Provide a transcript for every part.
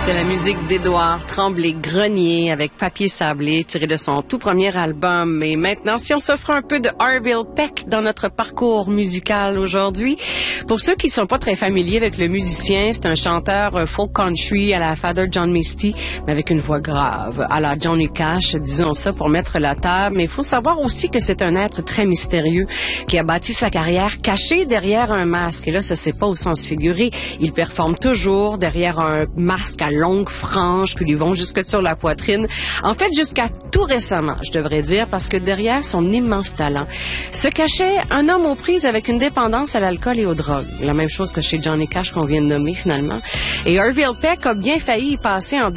C'est la musique d'Édouard Tremblay-Grenier avec Papier sablé, tiré de son tout premier album. Et maintenant, si on s'offre un peu de Orville Peck dans notre parcours musical aujourd'hui, pour ceux qui sont pas très familiers avec le musicien, c'est un chanteur folk country à la Father John Misty, mais avec une voix grave, à la Johnny Cash, disons ça pour mettre la table. Mais il faut savoir aussi que c'est un être très mystérieux qui a bâti sa carrière caché derrière un masque. Et là, ça c'est pas au sens figuré. Il performe toujours derrière un masque à longues franges qui lui vont jusque sur la poitrine. En fait, jusqu'à tout récemment, je devrais dire, parce que derrière son immense talent se cachait un homme aux prises avec une dépendance à l'alcool et aux drogues. La même chose que chez Johnny Cash qu'on vient de nommer finalement. Et Orville Peck a bien failli y passer en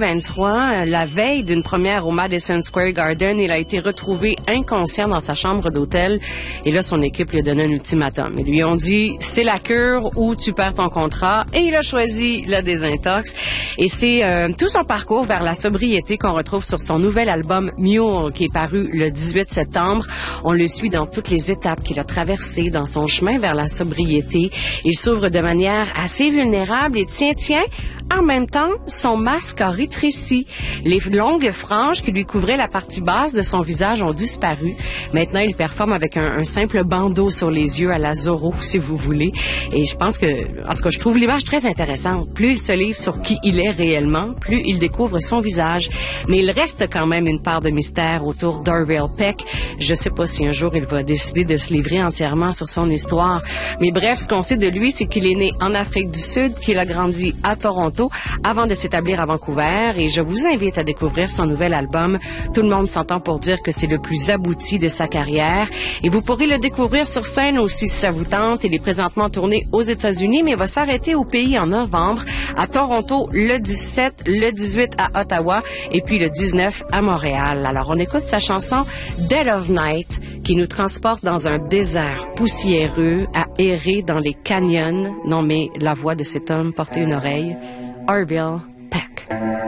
2023, la veille d'une première au Madison Square Garden. Il a été retrouvé inconscient dans sa chambre d'hôtel. Et là, son équipe lui a donné un ultimatum. Ils lui ont dit, c'est la cure ou tu perds ton contrat. Et il a choisi la désintox. Et c'est tout son parcours vers la sobriété qu'on retrouve sur son nouvel album Mule qui est paru le 18 septembre. On le suit dans toutes les étapes qu'il a traversées dans son chemin vers la sobriété. Il s'ouvre de manière assez vulnérable et tiens, en même temps, son masque a rétréci. Les longues franges qui lui couvraient la partie basse de son visage ont disparu. Maintenant, il performe avec un simple bandeau sur les yeux à la Zorro, si vous voulez. Et je pense que, en tout cas, je trouve l'image très intéressante. Plus il se livre sur qui il est réellement, plus il découvre son visage. Mais il reste quand même une part de mystère autour d'Orville Peck. Je sais pas si un jour il va décider de se livrer entièrement sur son histoire. Mais bref, ce qu'on sait de lui, c'est qu'il est né en Afrique du Sud, qu'il a grandi à Toronto avant de s'établir à Vancouver. Et je vous invite à découvrir son nouvel album. Tout le monde s'entend pour dire que c'est le plus abouti de sa carrière. Et vous pourrez le découvrir sur scène aussi si ça vous tente. Il est présentement tourné aux États-Unis, mais va s'arrêter au pays en novembre, à Toronto le 17, le 18 à Ottawa et puis le 19 à Montréal. Alors on écoute sa chanson Dead of Night qui nous transporte dans un désert poussiéreux à errer dans les canyons. Non mais la voix de cet homme, portez une oreille. Orville Peck.